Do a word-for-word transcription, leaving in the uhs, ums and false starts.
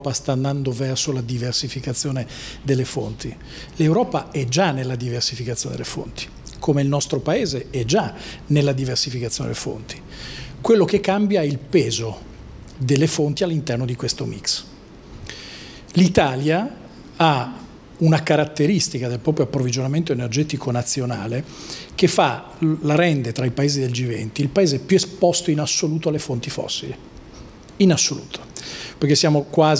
sta andando verso la diversificazione delle fonti. L'Europa è già nella diversificazione delle fonti, come il nostro paese è già nella diversificazione delle fonti. Quello che cambia è il peso delle fonti all'interno di questo mix. L'Italia ha una caratteristica del proprio approvvigionamento energetico nazionale che fa, la rende tra i paesi del G venti il paese più esposto in assoluto alle fonti fossili, in assoluto, perché siamo quasi